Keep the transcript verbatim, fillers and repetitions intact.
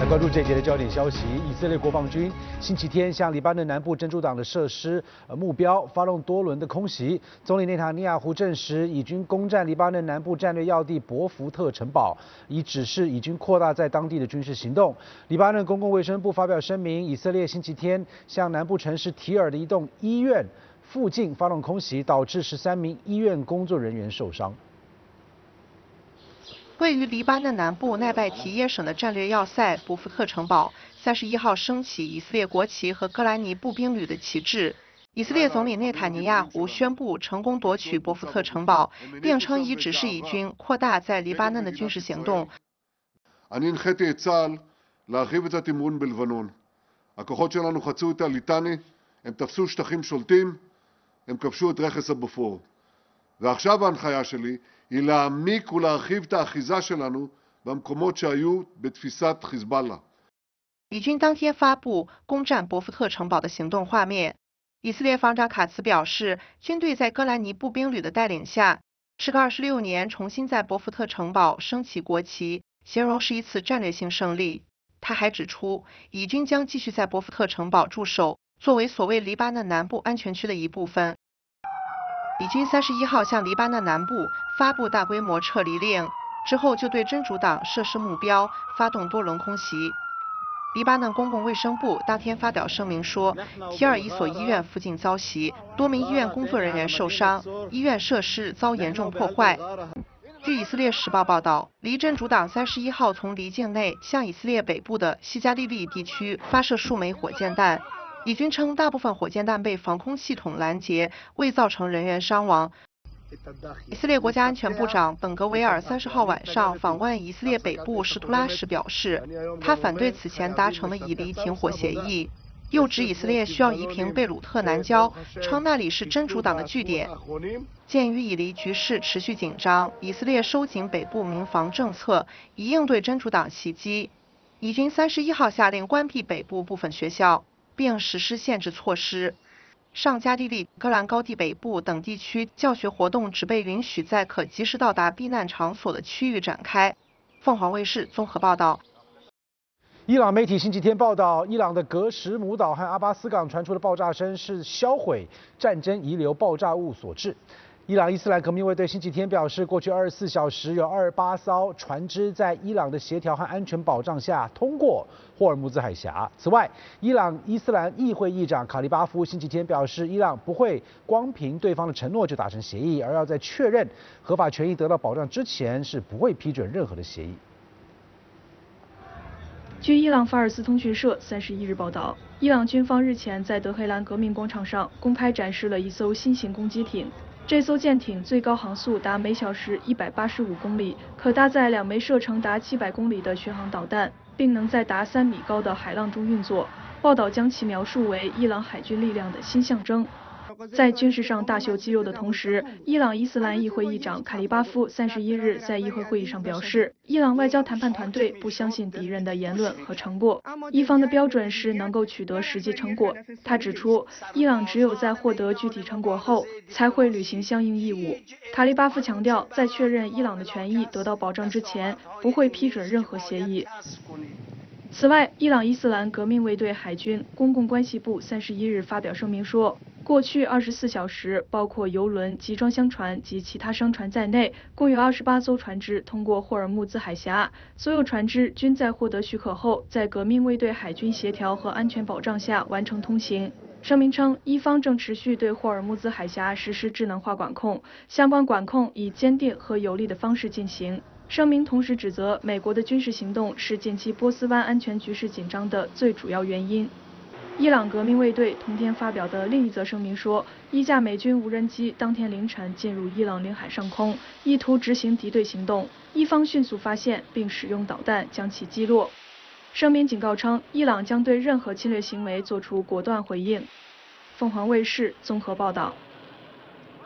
来关注这一节的焦点消息：以色列国防军星期天向黎巴嫩南部真主党的设施呃目标发动多轮的空袭。总理内塔尼亚胡证实，以军攻占黎巴嫩南部战略要地博福特城堡，已指示以军扩大在当地的军事行动。黎巴嫩公共卫生部发表声明，以色列星期天向南部城市提尔的一栋医院附近发动空袭，导致十三名医院工作人员受伤。 位于黎巴嫩南部奈拜提耶省的战略要塞博福特城堡，三十一号升起以色列国旗和戈兰尼步兵旅的旗帜。以色列总理内塔尼亚胡宣布成功夺取博福特城堡，并称已指示以军扩大在黎巴嫩的军事行动。 אני הנחיתי את צה"ל להרחיב את התמרון בלבנון. הכוחות שלנו חצו את הליטני, הם תפסו שטחים שולטים, הם כבשו את רכס הבופור. ועכשיו ההנחיה שלי היא להעמיק ולהרחיב את האחיזה שלנו במקומות שהיו בתפיסת חיזבאללה. 以军当天发布攻占博福特城堡的行动画面。以色列防长卡茨表示，军队在戈兰尼步兵旅的带领下，时隔二十六年重新在博福特城堡升起国旗，形容是一次战略性胜利。他还指出，以军将继续在博福特城堡驻守，作为所谓黎巴嫩南部安全区的一部分。 以军三十一号向黎巴嫩南部发布大规模撤离令，之后就对真主党设施目标发动多轮空袭。黎巴嫩公共卫生部当天发表声明说，提尔一所医院附近遭袭，多名医院工作人员受伤，医院设施遭严重破坏。据以色列时报报道，黎真主党三十一号从黎境内向以色列北部的西加利利地区发射数枚火箭弹。 以军称，大部分火箭弹被防空系统拦截，未造成人员伤亡。以色列国家安全部长本格维尔三十号晚上访问以色列北部什图拉时表示，他反对此前达成的以黎停火协议，又指以色列需要夷平贝鲁特南郊，称那里是真主党的据点。鉴于以黎局势持续紧张，以色列收紧北部民防政策，以应对真主党袭击。以军三十一号下令关闭北部部分学校。 并实施限制措施，上加利利、戈兰高地北部等地区教学活动只被允许在可及时到达避难场所的区域展开。凤凰卫视综合报道。 伊朗媒体星期天报道，伊朗的格什姆岛和阿巴斯港传出的爆炸声是销毁战争遗留爆炸物所致。 伊朗伊斯兰革命卫队星期天表示，过去二十四小时有二十八艘船只在伊朗的协调和安全保障下通过霍尔木兹海峡。此外，伊朗伊斯兰议会议长卡利巴夫星期天表示，伊朗不会光凭对方的承诺就达成协议，而要在确认合法权益得到保障之前，是不会批准任何的协议。 据伊朗法尔斯通讯社三十一日报道，伊朗军方日前在德黑兰革命广场上公开展示了一艘新型攻击艇。这艘舰艇最高航速达每小时一百八十五公里，可搭载两枚射程达七百公里的巡航导弹，并能在达三米高的海浪中运作。报道将其描述为伊朗海军力量的新象征。 在军事上大秀肌肉的同时，伊朗伊斯兰议会议长卡利巴夫三十一日在议会会议上表示，伊朗外交谈判团队不相信敌人的言论和承诺，伊方的标准是能够取得实际成果。他指出，伊朗只有在获得具体成果后，才会履行相应义务。卡利巴夫强调，在确认伊朗的权益得到保障之前，不会批准任何协议。 此外，伊朗伊斯兰革命卫队海军公共关系部三十一日发表声明说，过去二十四小时，包括油轮、集装箱船及其他商船在内，共有二十八艘船只通过霍尔木兹海峡。所有船只均在获得许可后，在革命卫队海军协调和安全保障下完成通行。声明称，伊方正持续对霍尔木兹海峡实施智能化管控，相关管控以坚定和有力的方式进行。 声明同时指责美国的军事行动是近期波斯湾安全局势紧张的最主要原因。伊朗革命卫队同天发表的另一则声明说，一架美军无人机当天凌晨进入伊朗领海上空，意图执行敌对行动，伊方迅速发现并使用导弹将其击落。声明警告称，伊朗将对任何侵略行为作出果断回应。凤凰卫视综合报道。